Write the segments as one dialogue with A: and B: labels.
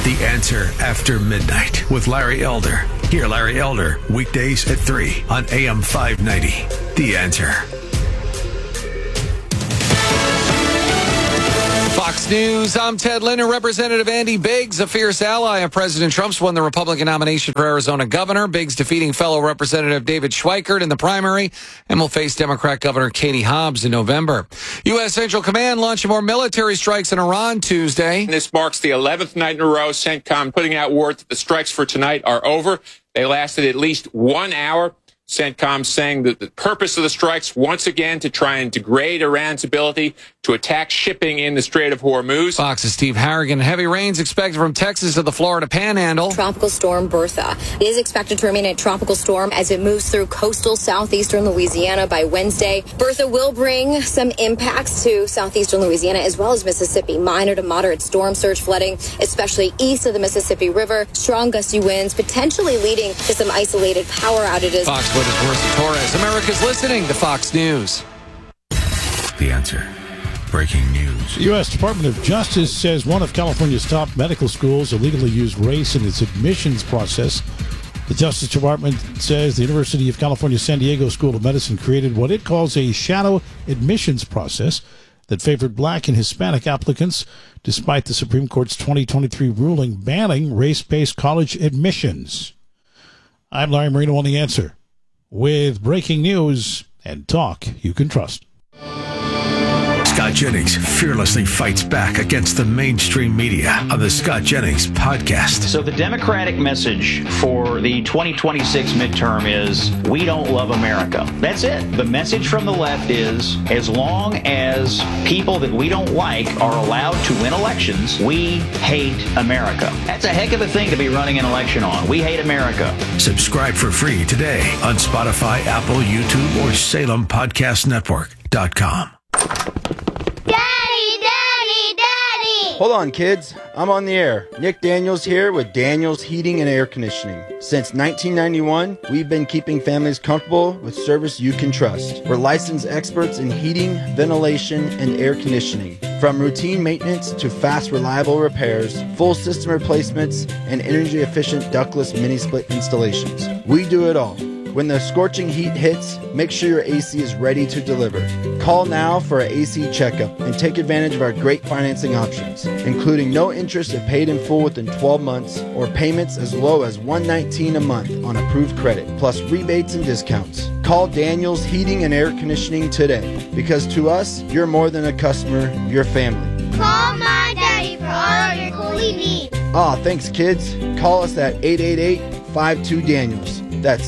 A: The Answer After Midnight with Larry Elder. Hear Larry Elder weekdays at 3 on AM 590. The Answer.
B: Fox News, I'm Ted Linder. Representative Andy Biggs, a fierce ally of President Trump's, won the Republican nomination for Arizona governor. Biggs defeating fellow Representative David Schweikert in the primary and will face Democrat Governor Katie Hobbs in November. U.S. Central Command launching more military strikes in Iran Tuesday.
C: This marks the 11th night in a row CENTCOM putting out word that the strikes for tonight are over. They lasted at least 1 hour. CENTCOM saying that the purpose of the strikes, once again, to try and degrade Iran's ability to attack shipping in the Strait of Hormuz.
B: Fox's Steve Harrigan. Heavy rains expected from Texas to the Florida Panhandle.
D: Tropical storm Bertha is expected to remain a tropical storm as it moves through coastal southeastern Louisiana by Wednesday. Bertha will bring some impacts to southeastern Louisiana as well as Mississippi. Minor to moderate storm surge flooding, especially east of the Mississippi River. Strong gusty winds potentially leading to some isolated power outages.
B: Fox with Marissa Torres. America's listening to Fox News.
A: The Answer. Breaking news.
E: The U.S. Department of Justice says one of California's top medical schools illegally used race in its admissions process. The Justice Department says the University of California San Diego School of Medicine created what it calls a shadow admissions process that favored black and Hispanic applicants, despite the Supreme Court's 2023 ruling banning race-based college admissions. I'm Larry Marino on The Answer, with breaking news and talk you can trust.
A: Scott Jennings fearlessly fights back against the mainstream media on the Scott Jennings podcast.
F: So the Democratic message for the 2026 midterm is, we don't love America. That's it. The message from the left is, as long as people that we don't like are allowed to win elections, we hate America. That's a heck of a thing to be running an election on. We hate America.
A: Subscribe for free today on Spotify, Apple, YouTube, or SalemPodcastNetwork.com.
G: Hold on, kids. I'm on the air. Nick Daniels here with Daniels Heating and Air Conditioning. Since 1991, we've been keeping families comfortable with service you can trust. We're licensed experts in heating, ventilation, and air conditioning. From routine maintenance to fast, reliable repairs, full system replacements, and energy-efficient ductless mini-split installations. We do it all. When the scorching heat hits, make sure your AC is ready to deliver. Call now for an AC checkup and take advantage of our great financing options, including no interest if paid in full within 12 months or payments as low as $119 a month on approved credit, plus rebates and discounts. Call Daniels Heating and Air Conditioning today, because to us, you're more than a customer, you're family.
H: Call my daddy for all your cooling needs.
G: Thanks, kids. Call us at 888-52-DANIELS. That's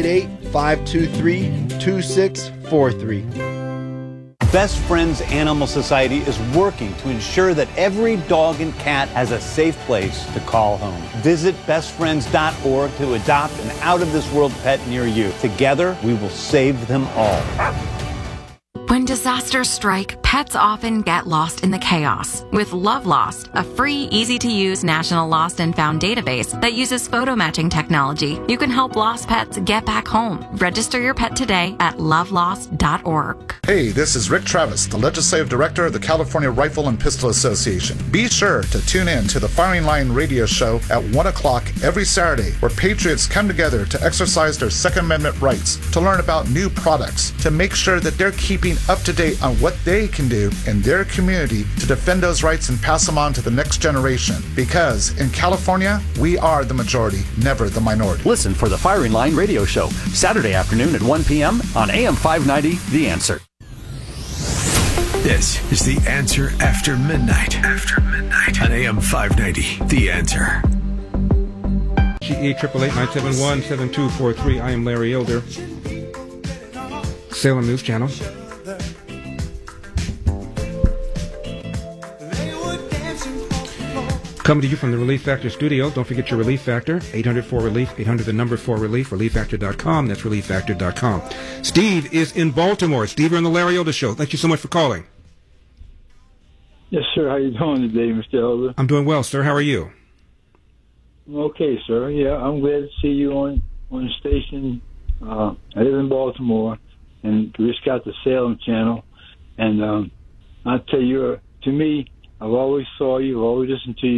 G: 888-523-2643.
I: Best Friends Animal Society is working to ensure that every dog and cat has a safe place to call home. Visit bestfriends.org to adopt an out-of-this-world pet near you. Together, we will save them all.
J: When disasters strike, pets often get lost in the chaos. With Love Lost, a free, easy-to-use national lost and found database that uses photo matching technology, you can help lost pets get back home. Register your pet today at lovelost.org.
K: Hey, this is Rick Travis, the Legislative Director of the California Rifle and Pistol Association. Be sure to tune in to the Firing Line radio show at 1 o'clock every Saturday, where patriots come together to exercise their Second Amendment rights, to learn about new products, to make sure that they're keeping up to date on what they can do in their community to defend those rights and pass them on to the next generation. Because in California, we are the majority, never the minority.
L: Listen for the Firing Line radio show, Saturday afternoon at 1 p.m. on AM 590, The Answer.
A: This is The Answer After Midnight. After midnight on AM 590, The Answer.
M: GE 888-971-7243. I am Larry Elder. Salem News Channel. Coming to you from the Relief Factor studio. Don't forget your Relief Factor. 800-4RELIEF. 800 the number 4RELIEF. ReliefFactor.com. That's ReliefFactor.com. Steve is in Baltimore. Steve, you're on the Larry Elder Show. Thank you so much for calling.
N: Yes, sir. How you doing today, Mr. Elder?
M: I'm doing well, sir. How are you?
N: Okay, sir. Yeah, I'm glad to see you on the station. I live in Baltimore, and we just got the Salem channel. And I tell you, to me, I've always saw you, I've always listened to you,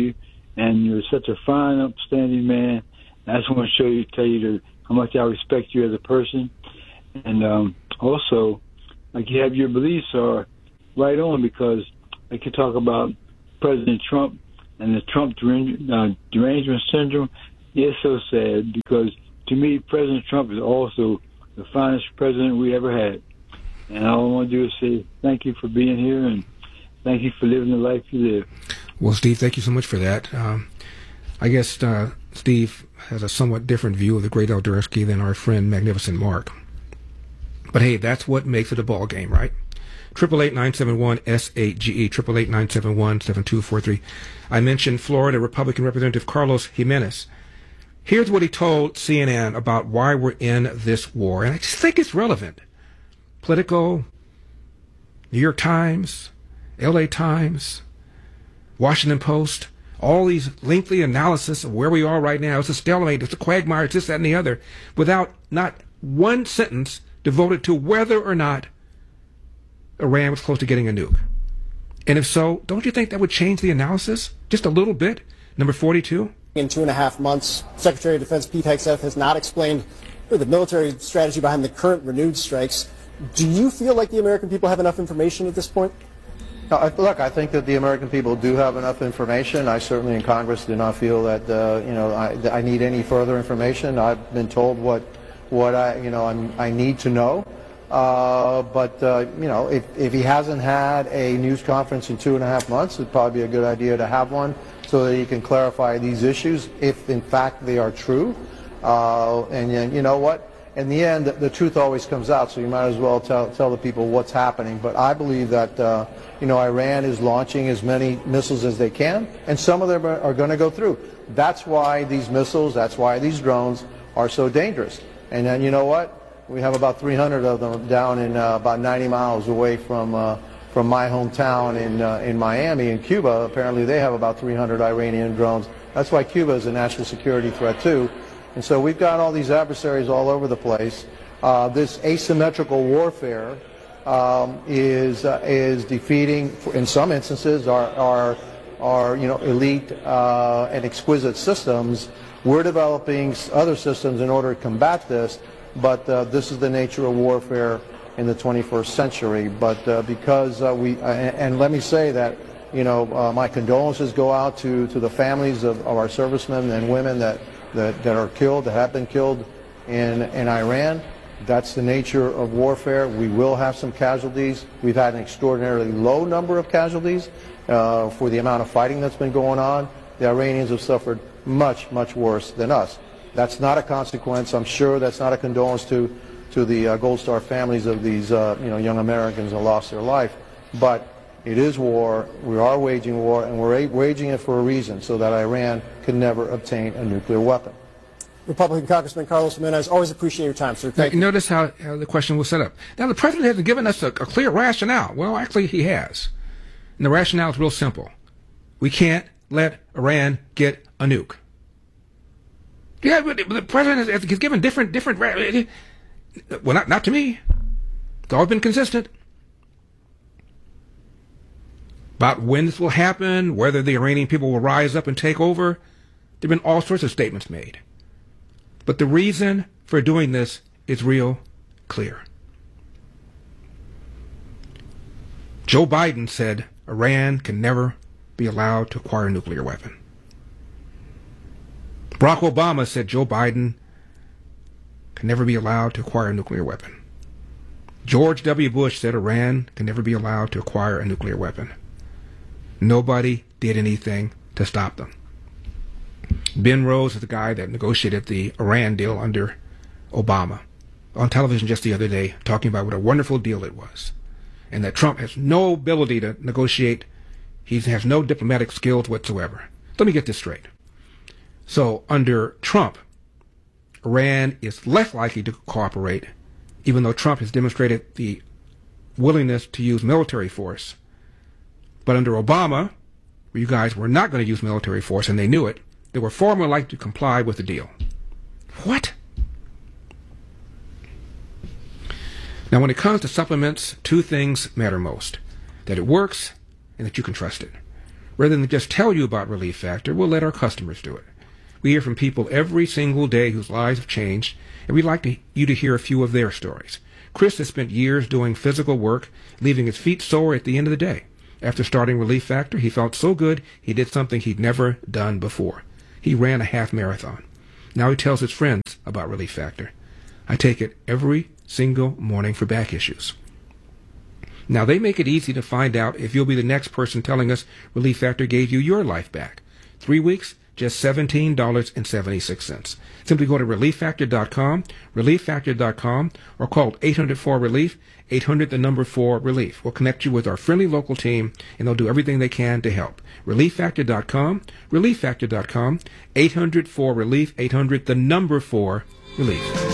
N: and you're such a fine, upstanding man. And I just want to tell you how much I respect you as a person. And also, like, you have your beliefs are right on, because I could talk about President Trump and the Trump derangement syndrome. It's so sad, because to me, President Trump is also the finest president we ever had. And all I want to do is say thank you for being here, and thank you for living the life you live.
M: Well, Steve, thank you so much for that. I guess Steve has a somewhat different view of the great Eldorski than our friend Magnificent Mark. But hey, that's what makes it a ball game, right? 888-971-SAGE, 888-971-7243. I mentioned Florida Republican Representative Carlos Jimenez. Here's what he told CNN about why we're in this war, and I just think it's relevant. Politico, New York Times, LA Times, Washington Post, all these lengthy analysis of where we are right now. It's a stalemate, it's a quagmire, it's this, that, and the other, without not one sentence devoted to whether or not Iran was close to getting a nuke. And if so, don't you think that would change the analysis just a little bit? Number 42.
O: In 2.5 months, Secretary of Defense Pete Hegseth has not explained the military strategy behind the current renewed strikes. Do you feel like the American people have enough information at this point?
P: Look, I think that the American people do have enough information. I certainly in Congress do not feel that I need any further information. I've been told what I need to know. If he hasn't had a news conference in 2.5 months, it'd probably be a good idea to have one so that he can clarify these issues if in fact they are true. And you know what? In the end, the truth always comes out, so you might as well tell the people what's happening. But I believe that Iran is launching as many missiles as they can, and some of them are going to go through. That's why these missiles, that's why these drones are so dangerous. And then you know what? We have about 300 of them down in about 90 miles away from my hometown in Miami, in Cuba. Apparently they have about 300 Iranian drones. That's why Cuba is a national security threat too. And so we've got all these adversaries all over the place. This asymmetrical warfare is defeating, in some instances, our elite and exquisite systems. We're developing other systems in order to combat this, but this is the nature of warfare in the 21st century. But because and let me say that, my condolences go out to the families of our servicemen and women that are killed, that have been killed in Iran. That's the nature of warfare. We will have some casualties. We've had an extraordinarily low number of casualties for the amount of fighting that's been going on. The Iranians have suffered much, much worse than us. That's not a consequence. I'm sure that's not a condolence to the Gold Star families of these young Americans who lost their life. But it is war. We are waging war, and we're waging it for a reason, so that Iran can never obtain a nuclear weapon.
O: Republican Congressman Carlos Jimenez, always appreciate your time, sir. Thank you.
M: Notice how the question was set up. Now, the president hasn't given us a clear rationale. Well, actually, he has. And the rationale is real simple. We can't let Iran get a nuke. Yeah, but the president has given different. Well, not to me. It's always been consistent about when this will happen, whether the Iranian people will rise up and take over. There have been all sorts of statements made. But the reason for doing this is real clear. Joe Biden said Iran can never be allowed to acquire a nuclear weapon. Barack Obama said Joe Biden can never be allowed to acquire a nuclear weapon. George W. Bush said Iran can never be allowed to acquire a nuclear weapon. Nobody did anything to stop them. Ben Rose is the guy that negotiated the Iran deal under Obama, on television just the other day, talking about what a wonderful deal it was, and that Trump has no ability to negotiate. He has no diplomatic skills whatsoever. Let me get this straight. So under Trump, Iran is less likely to cooperate, even though Trump has demonstrated the willingness to use military force. But under Obama, where you guys were not going to use military force, and they knew it, they were far more likely to comply with the deal. What? Now, when it comes to supplements, two things matter most: that it works and that you can trust it. Rather than just tell you about Relief Factor, we'll let our customers do it. We hear from people every single day whose lives have changed, and we'd like you to hear a few of their stories. Chris has spent years doing physical work, leaving his feet sore at the end of the day. After starting Relief Factor, he felt so good he did something he'd never done before. He ran a half marathon. Now he tells his friends about Relief Factor. I take it every single morning for back issues. Now they make it easy to find out if you'll be the next person telling us Relief Factor gave you your life back. 3 weeks, just $17.76. Simply go to ReliefFactor.com, ReliefFactor.com, or call 800-4-RELIEF, 800-4-RELIEF. We'll connect you with our friendly local team, and they'll do everything they can to help. ReliefFactor.com, ReliefFactor.com, 800-4-RELIEF, 800-4-RELIEF.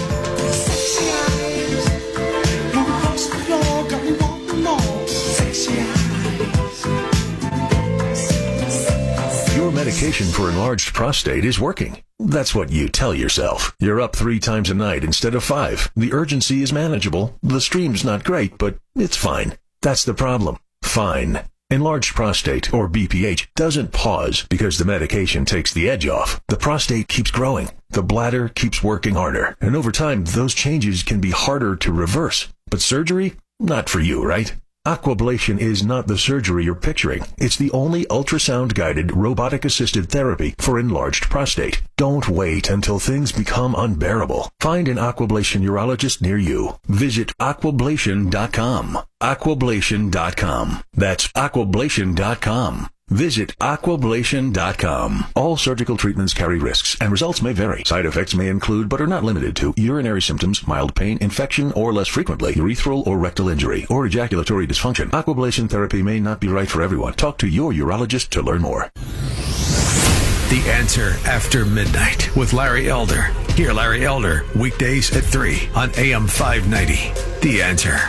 A: Your medication for enlarged prostate is working. That's what you tell yourself. You're up 3 times a night instead of 5. The urgency is manageable. The stream's not great, but it's fine. That's the problem. Fine. Enlarged prostate, or BPH, doesn't pause because the medication takes the edge off. The prostate keeps growing. The bladder keeps working harder. And over time, those changes can be harder to reverse. But surgery? Not for you, right? Aquablation is not the surgery you're picturing. It's the only ultrasound-guided, robotic-assisted therapy for enlarged prostate. Don't wait until things become unbearable. Find an Aquablation urologist near you. Visit aquablation.com. Aquablation.com. That's aquablation.com. Visit aquablation.com. All surgical treatments carry risks, and results may vary. Side effects may include, but are not limited to, urinary symptoms, mild pain, infection, or less frequently, urethral or rectal injury, or ejaculatory dysfunction. Aquablation therapy may not be right for everyone. Talk to your urologist to learn more. The Answer After Midnight with Larry Elder. Hear Larry Elder weekdays at 3 on AM 590. The Answer.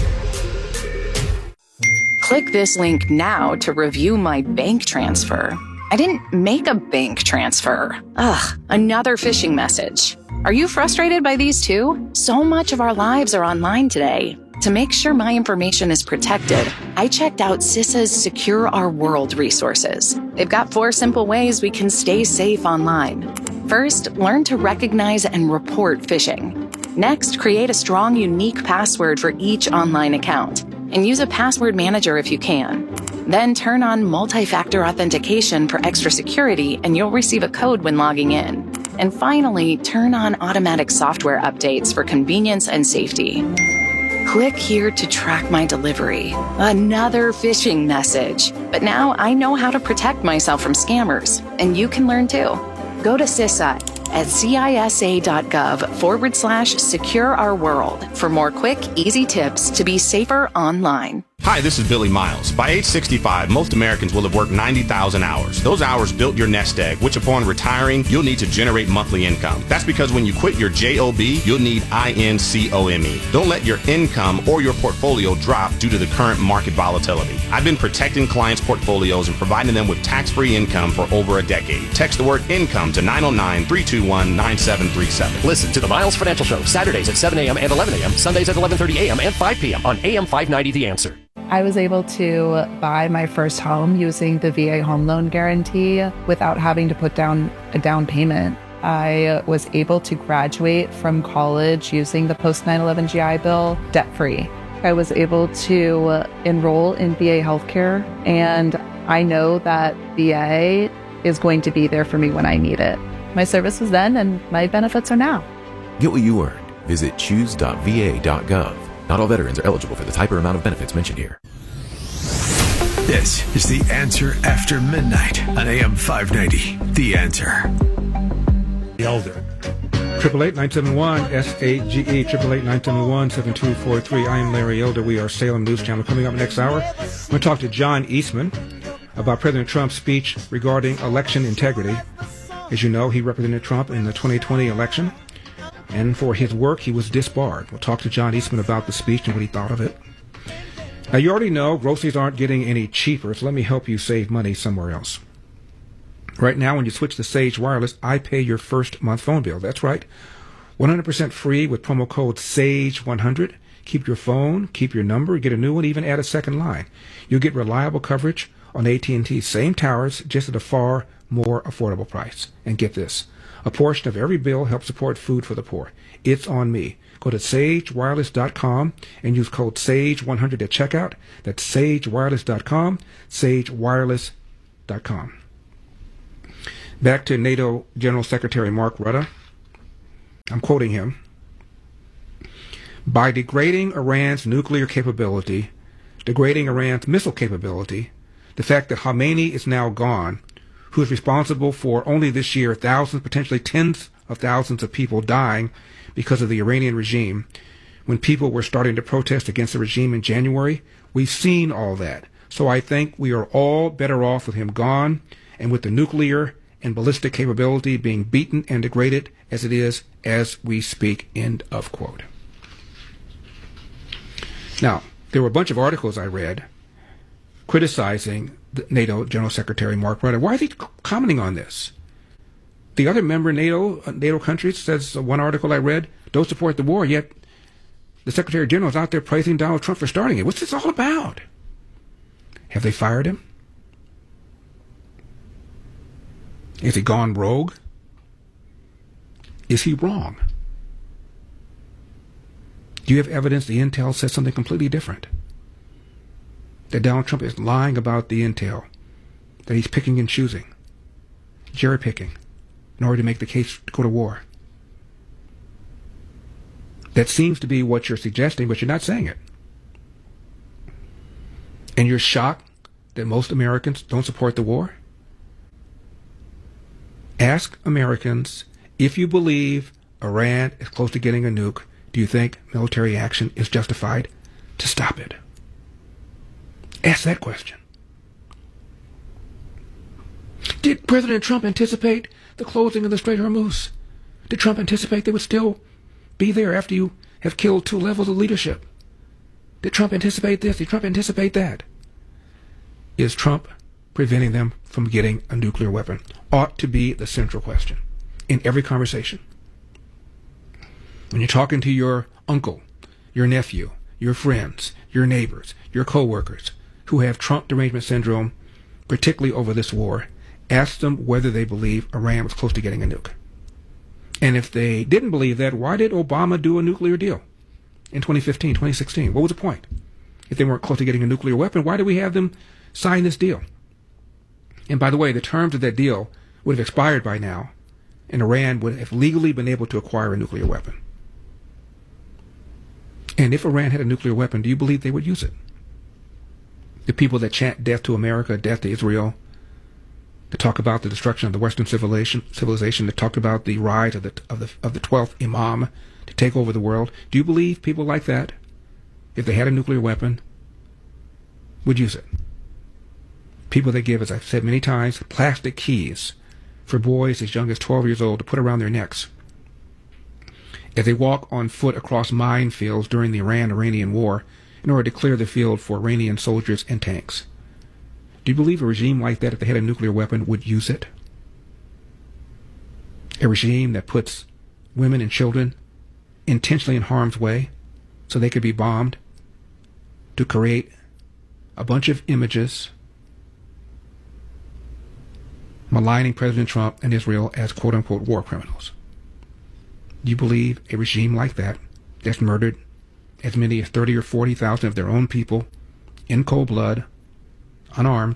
Q: Click this link now to review my bank transfer. I didn't make a bank transfer. Ugh, another phishing message. Are you frustrated by these too? So much of our lives are online today. To make sure my information is protected, I checked out CISA's Secure Our World resources. They've got 4 simple ways we can stay safe online. First, learn to recognize and report phishing. Next, create a strong, unique password for each online account. And use a password manager if you can. Then turn on multi-factor authentication for extra security, and you'll receive a code when logging in. And finally, turn on automatic software updates for convenience and safety. Click here to track my delivery. Another phishing message. But now I know how to protect myself from scammers, and you can learn too. Go to CISA at CISA.gov/Secure Our World for more quick, easy tips to be safer online.
R: Hi, this is Billy Miles. By age 65, most Americans will have worked 90,000 hours. Those hours built your nest egg, which upon retiring, you'll need to generate monthly income. That's because when you quit your JOB, you'll need INCOME. Don't let your income or your portfolio drop due to the current market volatility. I've been protecting clients' portfolios and providing them with tax-free income for over a decade. Text the word income to 909-321-9737.
L: Listen to the Miles Financial Show, Saturdays at 7 a.m. and 11 a.m., Sundays at 11:30 a.m. and 5 p.m. on AM 590 The Answer.
S: I was able to buy my first home using the VA home loan guarantee without having to put down a down payment. I was able to graduate from college using the post 9/11 GI Bill debt-free. I was able to enroll in VA healthcare, and I know that VA is going to be there for me when I need it. My service was then, and my benefits are now.
T: Get what you earned. Visit choose.va.gov. Not all veterans are eligible for the type or amount of benefits mentioned here.
A: This is The Answer After Midnight on AM 590. The Answer.
M: The Elder. 888-971-SAGE, 888-971-7243. I am Larry Elder. We are Salem News Channel. Coming up next hour, I'm going to talk to John Eastman about President Trump's speech regarding election integrity. As you know, he represented Trump in the 2020 election. And for his work, he was disbarred. We'll talk to John Eastman about the speech and what he thought of it. Now, you already know groceries aren't getting any cheaper, so let me help you save money somewhere else. Right now, when you switch to Sage Wireless, I pay your first month phone bill. That's right. 100% free with promo code SAGE100. Keep your phone, keep your number, get a new one, even add a second line. You'll get reliable coverage on AT&T. Same towers, just at a far more affordable price. And get this, a portion of every bill helps support food for the poor. It's on me. Go to sagewireless.com and use code SAGE100 at checkout. That's sagewireless.com, sagewireless.com. Back to NATO General Secretary Mark Rutte. I'm quoting him. By degrading Iran's nuclear capability, degrading Iran's missile capability, the fact that Khamenei is now gone, who is responsible for only this year thousands, potentially tens of thousands of people dying because of the Iranian regime, when people were starting to protest against the regime in January, we've seen all that. So I think we are all better off with him gone and with the nuclear and ballistic capability being beaten and degraded as it is as we speak, end of quote. Now, there were a bunch of articles I read criticizing the NATO General Secretary Mark Rutte. Why is he commenting on this? The other member NATO countries, says one article I read, don't support the war, yet the Secretary General is out there praising Donald Trump for starting it. What's this all about? Have they fired him? Has he gone rogue? Is he wrong? Do you have evidence the intel says something completely different? That Donald Trump is lying about the intel, that he's picking and choosing, cherry picking, in order to make the case to go to war. That seems to be what you're suggesting, but you're not saying it. And you're shocked that most Americans don't support the war? Ask Americans, if you believe Iran is close to getting a nuke, do you think military action is justified to stop it? Ask that question. Did President Trump anticipate the closing of the Strait of Hormuz? Did Trump anticipate they would still be there after you have killed 2 levels of leadership? Did Trump anticipate this? Did Trump anticipate that? Is Trump preventing them from getting a nuclear weapon? Ought to be the central question in every conversation. When you're talking to your uncle, your nephew, your friends, your neighbors, your coworkers who have Trump derangement syndrome, particularly over this war, ask them whether they believe Iran was close to getting a nuke. And if they didn't believe that, why did Obama do a nuclear deal in 2015, 2016? What was the point? If they weren't close to getting a nuclear weapon, why did we have them sign this deal? And by the way, the terms of that deal would have expired by now, and Iran would have legally been able to acquire a nuclear weapon. And if Iran had a nuclear weapon, do you believe they would use it? The people that chant death to America, death to Israel, that talk about the destruction of the Western civilization, that talked about the rise of the 12th Imam to take over the world, do you believe people like that, if they had a nuclear weapon, would use it? People that give, as I've said many times, plastic keys for boys as young as 12 years old to put around their necks as they walk on foot across minefields during the Iran-Iranian war in order to clear the field for Iranian soldiers and tanks. Do you believe a regime like that, if they had a nuclear weapon, would use it? A regime that puts women and children intentionally in harm's way so they could be bombed to create a bunch of images maligning President Trump and Israel as quote-unquote war criminals. Do you believe a regime like that, that's murdered as many as 30 or 40,000 of their own people in cold blood, unarmed,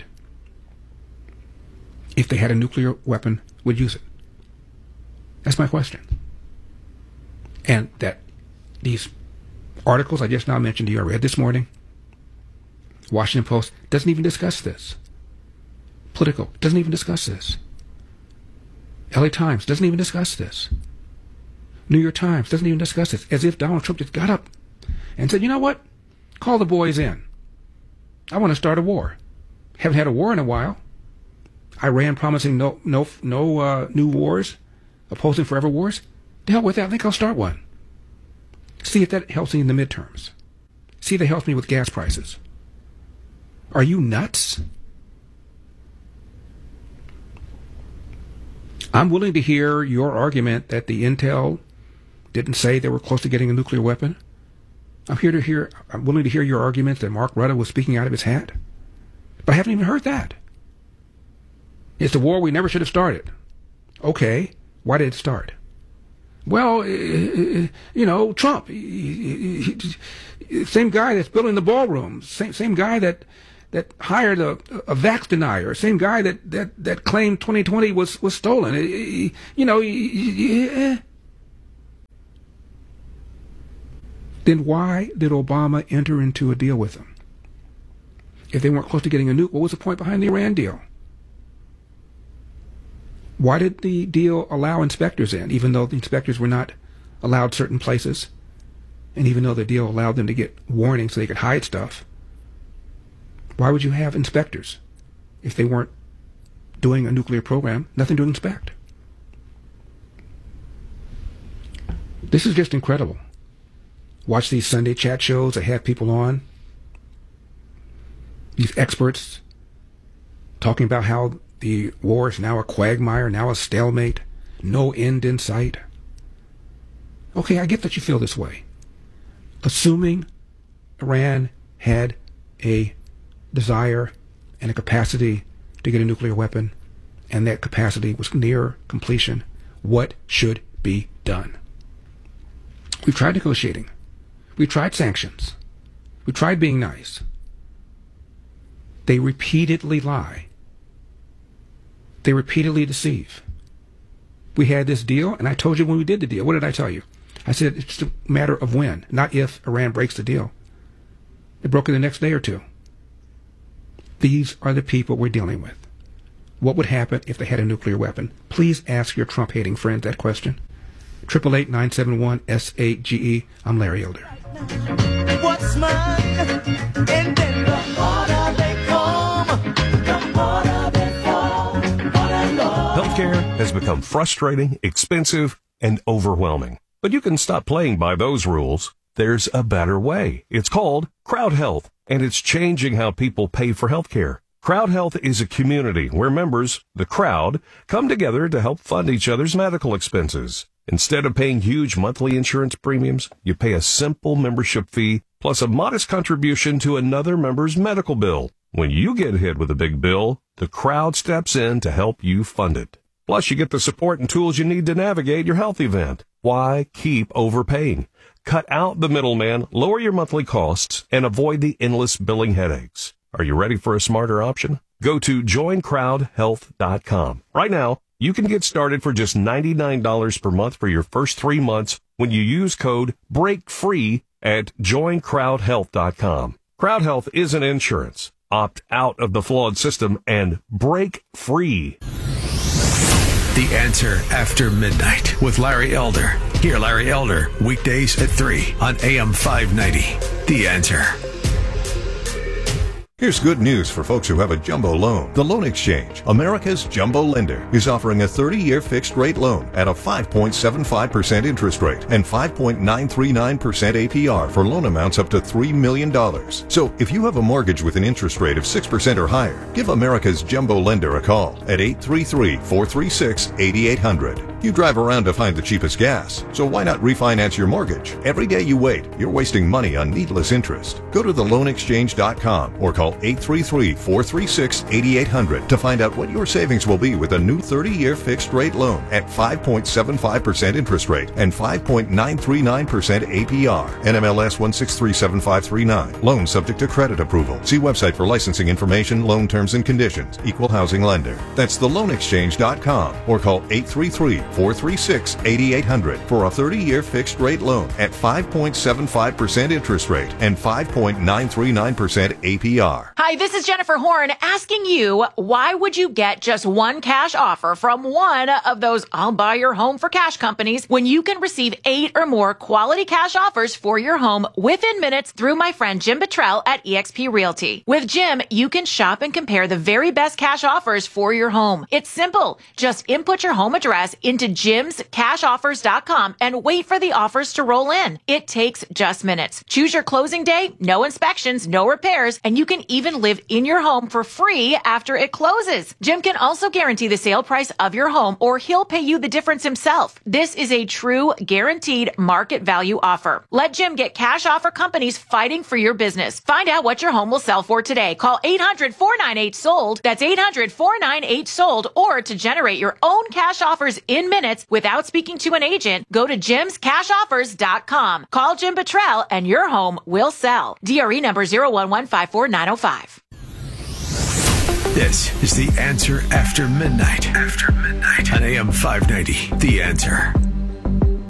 M: if they had a nuclear weapon, would use it? That's my question. And that these articles I just now mentioned to you, I read this morning, Washington Post doesn't even discuss this. Politico doesn't even discuss this. LA Times doesn't even discuss this. New York Times doesn't even discuss this, as if Donald Trump just got up and said, you know what? Call the boys in. I want to start a war. Haven't had a war in a while. Iran promising no new wars, opposing forever wars. The hell with that. I think I'll start one. See if that helps me in the midterms. See if that helps me with gas prices. Are you nuts? I'm willing to hear your argument that the intel didn't say they were close to getting a nuclear weapon. I'm willing to hear your argument that Mark Rutte was speaking out of his hat. But I haven't even heard that. It's the war we never should have started. Okay, why did it start? Well, Trump, same guy that's building the ballrooms, same guy that hired a vax denier, same guy that claimed 2020 was stolen. Then why did Obama enter into a deal with them? If they weren't close to getting a nuke, what was the point behind the Iran deal? Why did the deal allow inspectors in, even though the inspectors were not allowed certain places, and even though the deal allowed them to get warnings so they could hide stuff? Why would you have inspectors if they weren't doing a nuclear program? Nothing to inspect. This is just incredible. Watch these Sunday chat shows that have people on, these experts talking about how the war is now a quagmire, now a stalemate, no end in sight. Okay, I get that you feel this way. Assuming Iran had a desire and a capacity to get a nuclear weapon, and that capacity was near completion, what should be done? We've tried negotiating. We've tried sanctions. We've tried being nice. They repeatedly lie. They repeatedly deceive. We had this deal, and I told you when we did the deal. What did I tell you? I said it's a matter of when, not if Iran breaks the deal. It broke it the next day or two. These are the people we're dealing with. What would happen if they had a nuclear weapon? Please ask your Trump-hating friends that question. 888-971-SAGE. I'm Larry Elder.
U: What's mine? And then the harder they come, the harder they fall.
V: Healthcare has become frustrating, expensive, and overwhelming. But you can stop playing by those rules. There's a better way. It's called Crowd Health, and it's changing how people pay for healthcare. Crowd Health is a community where members, the crowd, come together to help fund each other's medical expenses. Instead of paying huge monthly insurance premiums, you pay a simple membership fee plus a modest contribution to another member's medical bill. When you get hit with a big bill, the crowd steps in to help you fund it. Plus, you get the support and tools you need to navigate your health event. Why keep overpaying? Cut out the middleman, lower your monthly costs, and avoid the endless billing headaches. Are you ready for a smarter option? Go to joincrowdhealth.com. Right now, you can get started for just $99 per month for your first 3 months when you use code BREAKFREE at joincrowdhealth.com. Crowd Health isn't insurance. Opt out of the flawed system and break free.
W: The Answer After Midnight with Larry Elder. Hear Larry Elder weekdays at 3 on AM 590. The Answer.
X: Here's good news for folks who have a jumbo loan. The Loan Exchange, America's jumbo lender, is offering a 30-year fixed-rate loan at a 5.75% interest rate and 5.939% APR for loan amounts up to $3 million. So if you have a mortgage with an interest rate of 6% or higher, give America's jumbo lender a call at 833-436-8800. You drive around to find the cheapest gas, so why not refinance your mortgage? Every day you wait, you're wasting money on needless interest. Go to theloanexchange.com or call 833-436-8800 to find out what your savings will be with a new 30-year fixed-rate loan at 5.75% interest rate and 5.939% APR. NMLS 1637539. Loan subject to credit approval. See website for licensing information, loan terms and conditions. Equal housing lender. That's theloanexchange.com or call 833-436-8800 for a 30-year fixed-rate loan at 5.75% interest rate and 5.939% APR.
Y: Hi, this is Jennifer Horn asking you, why would you get just one cash offer from one of those I'll buy your home for cash companies when you can receive 8 or more quality cash offers for your home within minutes through my friend Jim Bottrell at eXp Realty? With Jim, you can shop and compare the very best cash offers for your home. It's simple. Just input your home address into to jimscashoffers.com and wait for the offers to roll in. It takes just minutes. Choose your closing day, no inspections, no repairs, and you can even live in your home for free after it closes. Jim can also guarantee the sale price of your home, or he'll pay you the difference himself. This is a true guaranteed market value offer. Let Jim get cash offer companies fighting for your business. Find out what your home will sell for today. Call 800-498-SOLD. That's 800-498-SOLD. Or to generate your own cash offers in minutes without speaking to an agent, go to jimscashoffers.com. Call Jim Buttrell and your home will sell. DRE number 01154-905.
W: This is The Answer After Midnight. After midnight. On AM 590, The Answer.